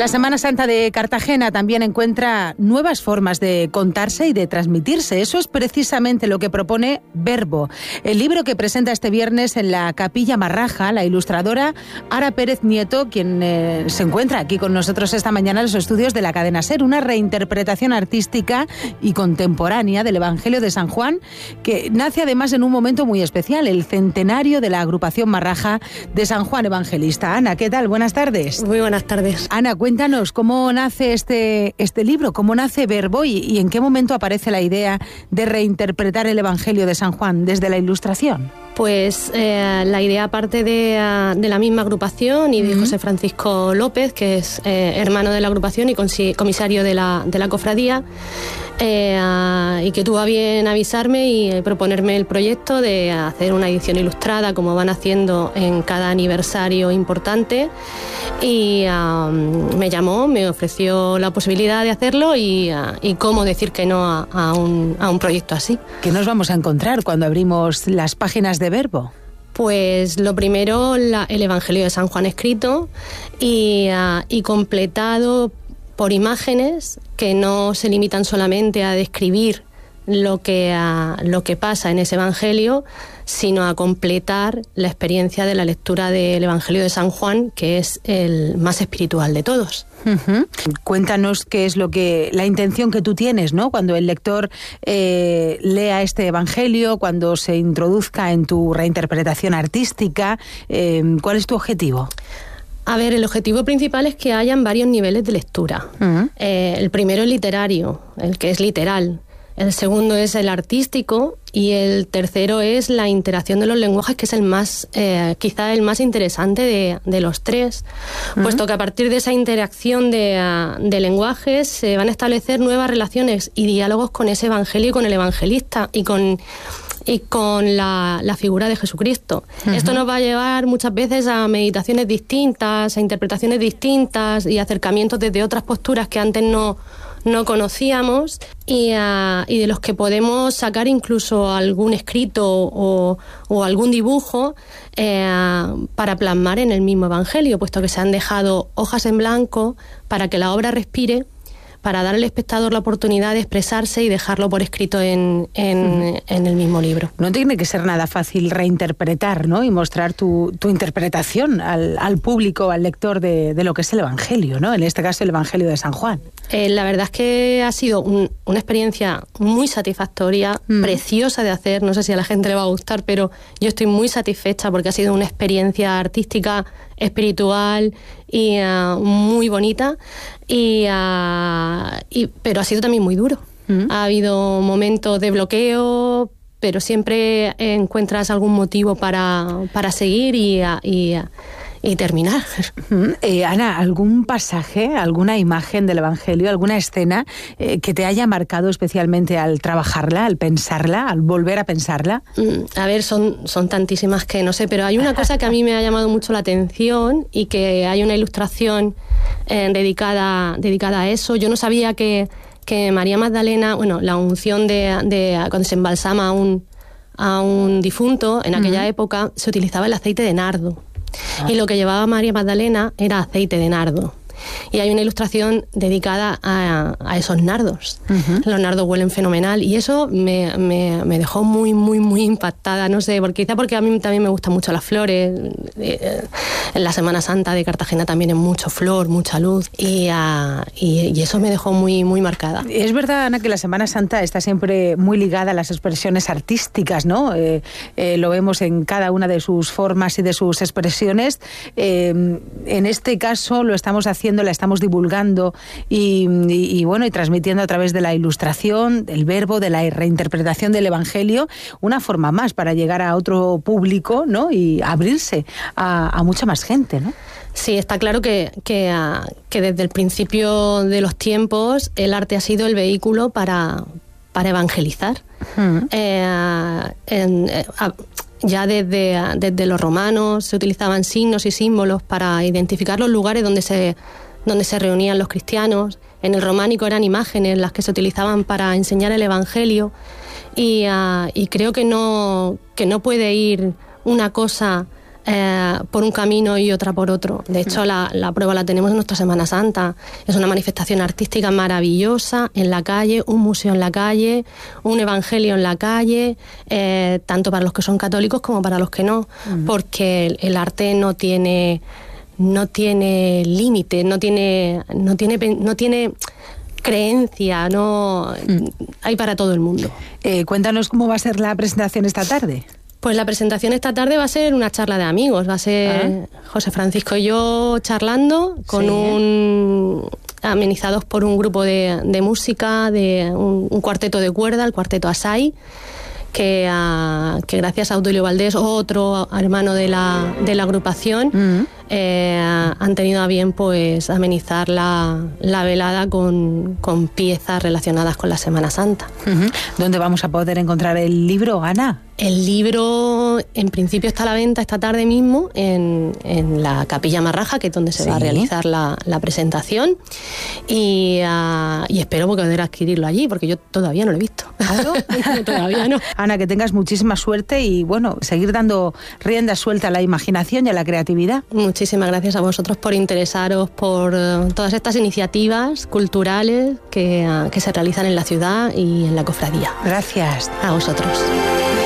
La Semana Santa de Cartagena también encuentra nuevas formas de contarse y de transmitirse. Eso es precisamente lo que propone Verbo, el libro que presenta este viernes en la Capilla Marraja la ilustradora Ara Pérez Nieto, quien se encuentra aquí con nosotros esta mañana en los estudios de la cadena SER, una reinterpretación artística y contemporánea del Evangelio de San Juan, que nace además en un momento muy especial, el centenario de la agrupación Marraja de San Juan Evangelista. Ana, ¿qué tal? Buenas tardes. Muy buenas tardes. Ana, cuéntanos cómo nace este libro, cómo nace Verbo y en qué momento aparece la idea de reinterpretar el Evangelio de San Juan desde la ilustración. Pues la idea parte de la misma agrupación y de José Francisco López, que es hermano de la agrupación y comisario de la cofradía, y que tuvo a bien avisarme y proponerme el proyecto de hacer una edición ilustrada, como van haciendo en cada aniversario importante, y me llamó, me ofreció la posibilidad de hacerlo y cómo decir que no a un proyecto así. ¿Qué nos vamos a encontrar cuando abrimos las páginas de Verbo? Pues lo primero, el Evangelio de San Juan escrito y completado por imágenes que no se limitan solamente a describir lo que pasa en ese Evangelio, sino a completar la experiencia de la lectura del Evangelio de San Juan, que es el más espiritual de todos. Uh-huh. Cuéntanos qué es la intención que tú tienes, ¿no? Cuando el lector lea este Evangelio, cuando se introduzca en tu reinterpretación artística, ¿cuál es tu objetivo? A ver, el objetivo principal es que hayan varios niveles de lectura. Uh-huh. El primero es literario, el que es literal. El segundo es el artístico y el tercero es la interacción de los lenguajes, que es el más, quizá el más interesante de los tres, puesto que a partir de esa interacción de lenguajes se van a establecer nuevas relaciones y diálogos con ese evangelio y con el evangelista y con la figura de Jesucristo. Uh-huh. Esto nos va a llevar muchas veces a meditaciones distintas, a interpretaciones distintas y acercamientos desde otras posturas que antes no conocíamos y de los que podemos sacar incluso algún escrito o algún dibujo para plasmar en el mismo Evangelio, puesto que se han dejado hojas en blanco para que la obra respire, para dar al espectador la oportunidad de expresarse y dejarlo por escrito en el mismo libro. No tiene que ser nada fácil reinterpretar, ¿no? Y mostrar tu interpretación al público, al lector de lo que es el Evangelio, ¿no? En este caso el Evangelio de San Juan. La verdad es que ha sido una experiencia muy satisfactoria, preciosa de hacer. No sé si a la gente le va a gustar, pero yo estoy muy satisfecha porque ha sido una experiencia artística, espiritual y muy bonita, pero ha sido también muy duro. Ha habido momentos de bloqueo, pero siempre encuentras algún motivo para seguir y terminar. Ana, ¿algún pasaje, alguna imagen del Evangelio, alguna escena que te haya marcado especialmente al trabajarla, al pensarla, al volver a pensarla? A ver, son tantísimas que no sé, pero hay una cosa que a mí me ha llamado mucho la atención y que hay una ilustración dedicada a eso. Yo no sabía que María Magdalena, la unción de cuando se embalsama a un difunto, en aquella época se utilizaba el aceite de nardo. Y lo que llevaba María Magdalena era aceite de nardo. Y hay una ilustración dedicada a esos nardos. Uh-huh. Los nardos huelen fenomenal y eso me dejó muy, muy, muy impactada. No sé, quizá porque a mí también me gustan mucho las flores. En la Semana Santa de Cartagena también hay mucho flor, mucha luz y eso me dejó muy, muy marcada. Es verdad, Ana, que la Semana Santa está siempre muy ligada a las expresiones artísticas, ¿no? Lo vemos en cada una de sus formas y de sus expresiones. En este caso lo estamos haciendo, la estamos divulgando y transmitiendo a través de la ilustración, del Verbo, de la reinterpretación del Evangelio, una forma más para llegar a otro público, ¿no? Y abrirse a mucha más gente, ¿no? Sí, está claro que desde el principio de los tiempos el arte ha sido el vehículo para evangelizar. Uh-huh. Ya desde los romanos se utilizaban signos y símbolos para identificar los lugares donde se reunían los cristianos. En el románico eran imágenes las que se utilizaban para enseñar el Evangelio y creo que no puede ir una cosa por un camino y otra por otro. De hecho, la prueba la tenemos en nuestra Semana Santa. Es una manifestación artística maravillosa en la calle, un museo en la calle, un evangelio en la calle, tanto para los que son católicos como para los que no, porque el arte no tiene límite, no tiene creencia, hay para todo el mundo. Cuéntanos cómo va a ser la presentación esta tarde. Pues la presentación esta tarde va a ser una charla de amigos, va a ser José Francisco y yo charlando con amenizados por un grupo de música, de un cuarteto de cuerda, el cuarteto Asai, que gracias a Audolio Valdés, otro hermano de la agrupación, han tenido a bien pues amenizar la velada con piezas relacionadas con la Semana Santa. ¿Dónde vamos a poder encontrar el libro, Ana? El libro en principio está a la venta esta tarde mismo en la Capilla Marraja, que es donde se va a realizar la presentación, y espero poder adquirirlo allí, porque yo todavía no lo he visto. ¿Claro? Todavía no. Ana, que tengas muchísima suerte y bueno, seguir dando rienda suelta a la imaginación y a la creatividad. Muchísimas gracias a vosotros por interesaros por todas estas iniciativas culturales que se realizan en la ciudad y en la cofradía. Gracias. A vosotros.